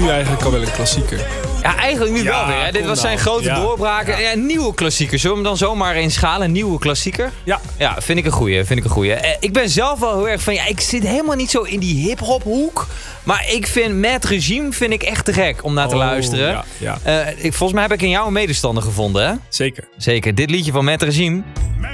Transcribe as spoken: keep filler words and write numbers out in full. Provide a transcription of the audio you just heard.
nu eigenlijk al wel een klassieker. Ja, eigenlijk nu Ja, wel weer. Hè. Dit kom was zijn nou. grote Ja. doorbraak. Ja. Ja, een nieuwe klassieker. Zullen we hem dan zomaar inschalen? Een nieuwe klassieker? Ja. Ja, vind ik een goeie. Vind ik een goeie. Eh, ik ben zelf wel heel erg van... Ja, ik zit helemaal niet zo in die hip-hop hoek. Maar ik vind Mad Regime vind ik echt te gek om naar te Oh, luisteren. ja, ja. Eh, ik, volgens mij heb ik in jou een medestander gevonden, hè? Zeker. Zeker. Dit liedje van Mad Regime.